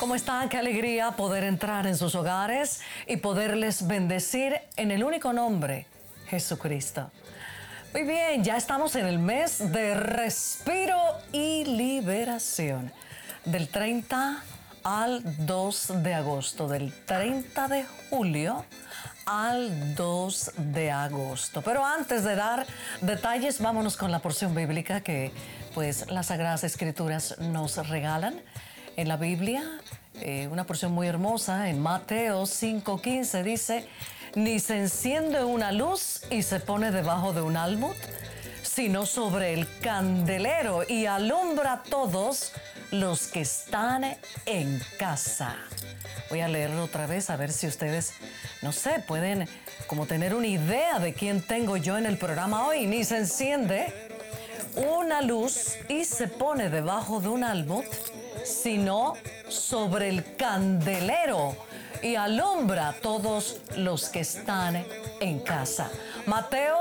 ¿Cómo están? Qué alegría poder entrar en sus hogares y poderles bendecir en el único nombre, Jesucristo. Muy bien, ya estamos en el mes de respiro y liberación. Del 30 al 2 de agosto, del 30 de julio al 2 de agosto. Pero antes de dar detalles, vámonos con la porción bíblica que pues las Sagradas Escrituras nos regalan. En la Biblia, una porción muy hermosa, en Mateo 5:15 dice: ni se enciende una luz y se pone debajo de un almud, sino sobre el candelero y alumbra a todos los que están en casa. Voy a leerlo otra vez a ver si ustedes, no sé, pueden como tener una idea de quién tengo yo en el programa hoy. Ni se enciende una luz y se pone debajo de un almud, sino sobre el candelero y alumbra a todos los que están en casa. Mateo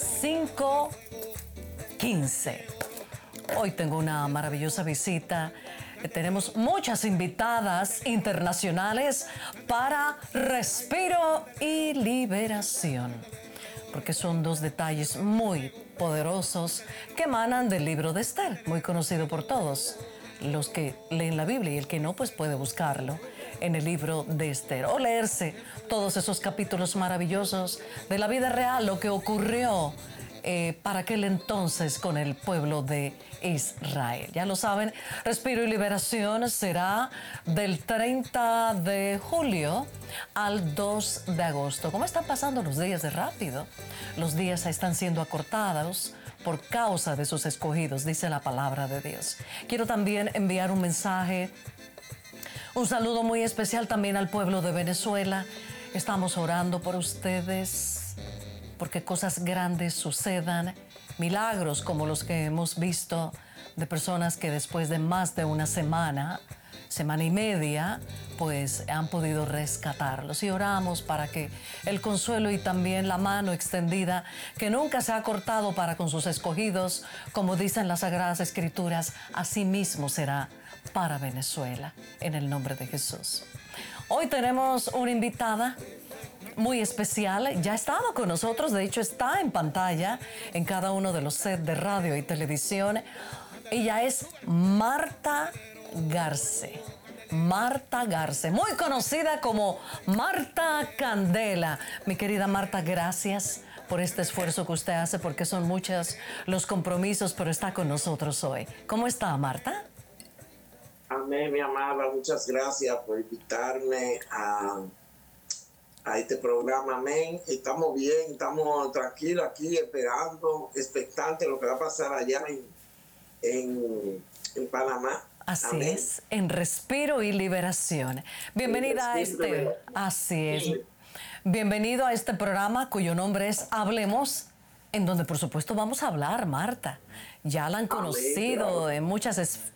5:15. Hoy tengo una maravillosa visita. Tenemos muchas invitadas internacionales para Respiro y Liberación, porque son dos detalles muy poderosos que emanan del libro de Esther, muy conocido por todos los que leen la Biblia, y el que no, pues puede buscarlo en el libro de Esther o leerse todos esos capítulos maravillosos de la vida real, lo que ocurrió para aquel entonces con el pueblo de Israel. Ya lo saben, Respiro y Liberación será del 30 de julio al 2 de agosto. ¿Cómo están pasando los días de rápido? Los días están siendo acortados por causa de sus escogidos, dice la palabra de Dios. Quiero también enviar un mensaje, un saludo muy especial también al pueblo de Venezuela. Estamos orando por ustedes, porque cosas grandes sucedan, milagros como los que hemos visto de personas que después de más de una semana y media, pues han podido rescatarlos. Y oramos para que el consuelo y también la mano extendida, que nunca se ha cortado para con sus escogidos, como dicen las Sagradas Escrituras, así mismo será para Venezuela, en el nombre de Jesús. Hoy tenemos una invitada muy especial. Ya estaba con nosotros, de hecho está en pantalla en cada uno de los sets de radio y televisión. Ella es Marta Garce. Marta Garce, muy conocida como Marta Candela. Mi querida Marta, gracias por este esfuerzo que usted hace, porque son muchos los compromisos, pero está con nosotros hoy. ¿Cómo está, Marta? Amén, mi amada, muchas gracias por invitarme a este programa. Amén. Estamos bien, estamos tranquilos aquí, esperando, expectantes de lo que va a pasar allá en Panamá. Así Amén. es, en Respiro y Liberación. Bienvenida a este, así es. Bienvenido a este programa cuyo nombre es Hablemos, en donde por supuesto vamos a hablar, Marta. Ya la han conocido en muchas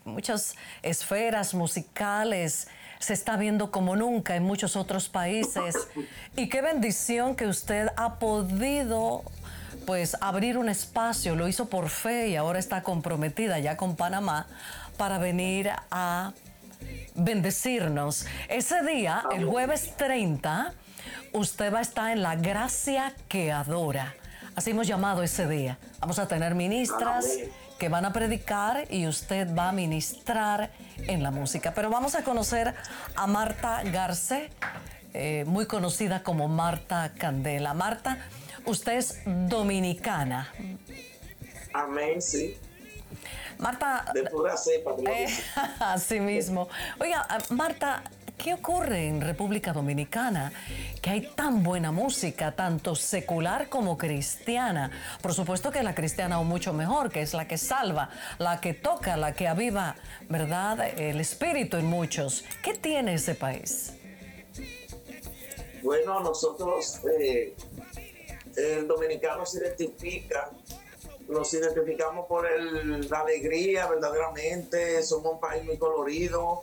esferas musicales, se está viendo como nunca en muchos otros países. Y qué bendición que usted ha podido pues abrir un espacio, lo hizo por fe y ahora está comprometida ya con Panamá para venir a bendecirnos. Ese día, el jueves 30, usted va a estar en la Gracia que Adora. Así hemos llamado ese día. Vamos a tener ministras que van a predicar y usted va a ministrar en la música. Pero vamos a conocer a Marta Garce, muy conocida como Marta Candela. Marta, usted es dominicana. Amén, sí. Marta, de pura cepa. Así mismo. Oiga, Marta, ¿qué ocurre en República Dominicana? Que hay tan buena música, tanto secular como cristiana. Por supuesto que la cristiana aún mucho mejor, que es la que salva, la que toca, la que aviva, ¿verdad?, el espíritu en muchos. ¿Qué tiene ese país? Bueno, nosotros, el dominicano se identifica, nos identificamos por la alegría, verdaderamente. Somos un país muy colorido,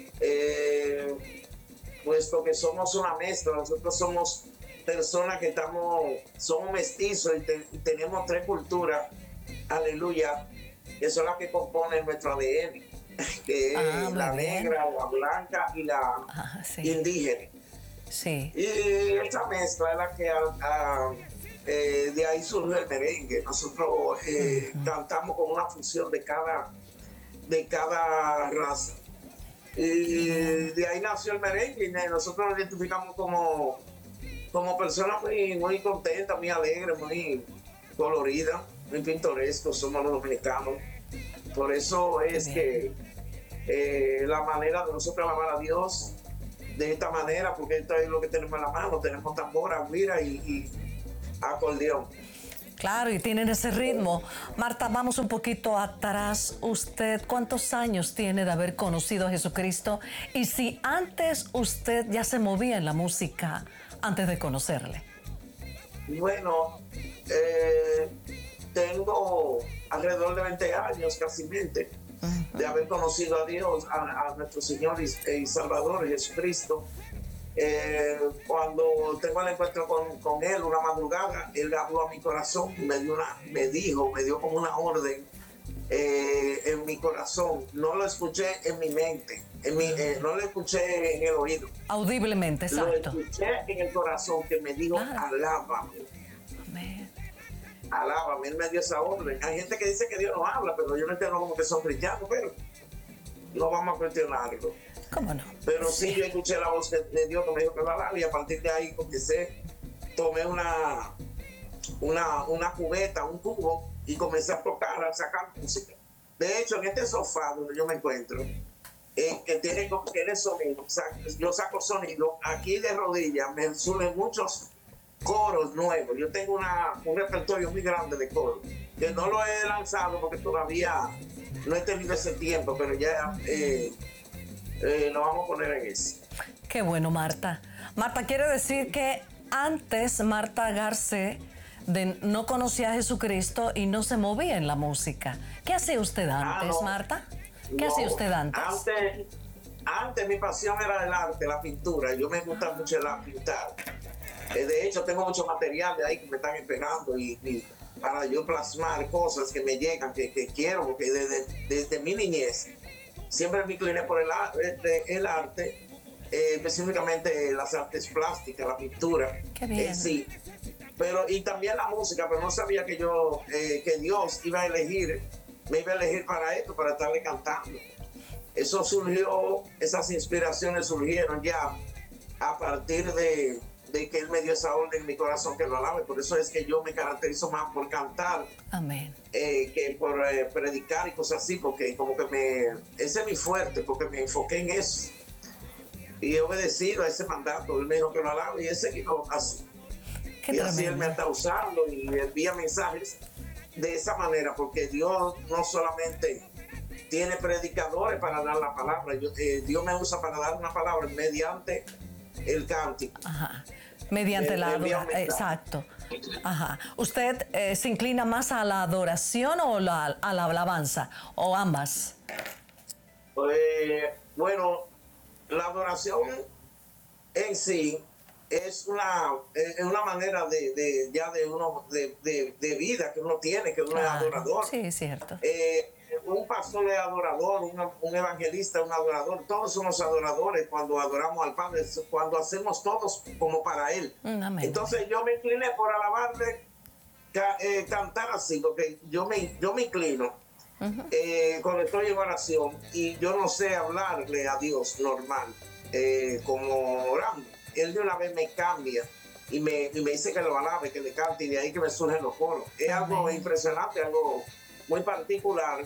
puesto que somos una mezcla. Nosotros somos personas que somos mestizos y tenemos tres culturas, aleluya, que son las que componen nuestro ADN. que es la muy bien. negra, la blanca y la Sí. indígena. Sí. Y esa mezcla es la que de ahí surge el merengue. Nosotros cantamos con una fusión de cada raza. Y de ahí nació el merengue y nosotros nos identificamos como personas muy, muy contentas, muy alegres, muy coloridas, muy pintorescos, somos los dominicanos. Por eso es que la manera de nosotros alabar a Dios de esta manera, porque esto es lo que tenemos en la mano, tenemos tambora, guira y acordeón. Claro, y tienen ese ritmo. Marta, vamos un poquito atrás. ¿Usted cuántos años tiene de haber conocido a Jesucristo? Y si antes usted ya se movía en la música antes de conocerle. Bueno, tengo alrededor de 20 años, casi 20, de haber conocido a Dios, a nuestro Señor y Salvador Jesucristo. Cuando tengo el encuentro con Él una madrugada, Él habló a mi corazón, me dio como una orden en mi corazón. No lo escuché en mi mente, no lo escuché en el oído. Audiblemente, exacto. Lo escuché en el corazón que me dijo, alábame. Amén. Alábame, Él me dio esa orden. Hay gente que dice que Dios no habla, pero yo no entiendo como que son cristianos, pero no vamos a cuestionarlo. ¿Cómo no? Pero sí, yo escuché la voz de Dios que me dijo que lo alaba y a partir de ahí tomé una cubeta, un cubo y comencé a tocar, a sacar música. De hecho, en este sofá donde yo me encuentro, que tiene sonido, yo saco sonido, aquí de rodillas me suben muchos coros nuevos. Yo tengo un repertorio muy grande de coros, que no lo he lanzado porque todavía no he tenido ese tiempo, pero ya lo vamos a poner en eso. Qué bueno, Marta. Marta, quiere decir que antes Marta Garcés no conocía a Jesucristo y no se movía en la música. ¿Qué hacía usted antes, no. Marta? ¿Qué hacía usted antes? Antes mi pasión era el arte, la pintura. Yo me gusta mucho pintar. De hecho, tengo mucho material de ahí que me están esperando y para yo plasmar cosas que me llegan, que quiero, porque desde mi niñez siempre me incliné por el arte, específicamente las artes plásticas, la pintura en sí. Y también la música, pero no sabía que Dios me iba a elegir para esto, para estarle cantando. Esas inspiraciones surgieron ya a partir de que Él me dio esa orden en mi corazón que lo alabe. Por eso es que yo me caracterizo más por cantar. Amén. Que por predicar y cosas así, porque como que ese es mi fuerte, porque me enfoqué en eso. Y he obedecido a ese mandato. Él me dijo que lo alabe y he seguido así. Y así Él me está usando y envía mensajes de esa manera, porque Dios no solamente tiene predicadores para dar la palabra, Dios me usa para dar una palabra mediante el cántico. Ajá. Mediante la adoración. Exacto. Ajá. ¿Usted se inclina más a la adoración o a la alabanza? ¿O ambas? Bueno, la adoración en sí es una manera de vida que uno tiene, que uno es adorador. Sí, es cierto. Un pastor es adorador, un evangelista es un adorador. Todos somos adoradores cuando adoramos al Padre, cuando hacemos todos como para Él. Amén. Entonces yo me incliné por alabarle, cantar así, porque yo me inclino cuando estoy en oración y yo no sé hablarle a Dios normal, como orando. Él de una vez me cambia y me dice que lo alabe, que le cante, y de ahí que me surgen los coros. Es algo impresionante, algo muy particular,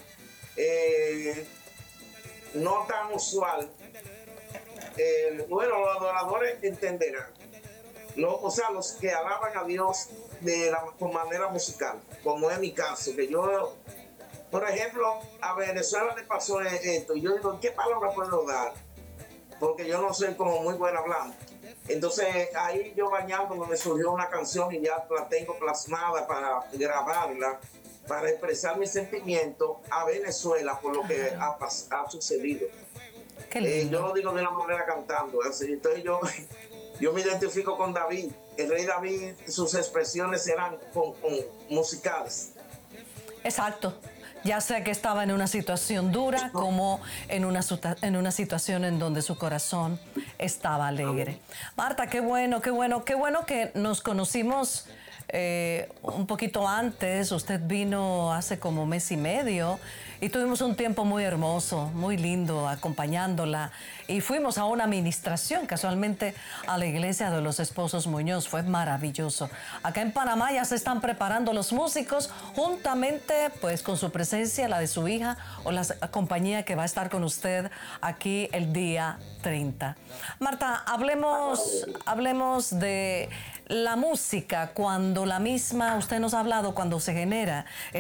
no tan usual. Bueno, los adoradores entenderán. Los que alaban a Dios con manera musical, como es mi caso, que yo, por ejemplo, a Venezuela le pasó esto, y yo digo, ¿qué palabra puedo dar? Porque yo no soy como muy buen hablando. Entonces ahí yo bañándome me surgió una canción y ya la tengo plasmada para grabarla, para expresar mi sentimiento a Venezuela por lo que ha sucedido. Yo lo digo de una manera cantando, así. Entonces yo me identifico con David. El rey David, sus expresiones eran musicales. Exacto. ya sea que estaba en una situación dura como en una situación en donde su corazón estaba alegre. Marta, qué bueno, qué bueno, qué bueno que nos conocimos un poquito antes. Usted vino hace como mes y medio y tuvimos un tiempo muy hermoso, muy lindo, acompañándola. Y fuimos a una administración, casualmente, a la iglesia de los Esposos Muñoz. Fue maravilloso. Acá en Panamá ya se están preparando los músicos, juntamente pues con su presencia, la de su hija o la compañía que va a estar con usted aquí el día 30. Marta, hablemos de la música, cuando la misma, usted nos ha hablado, cuando se genera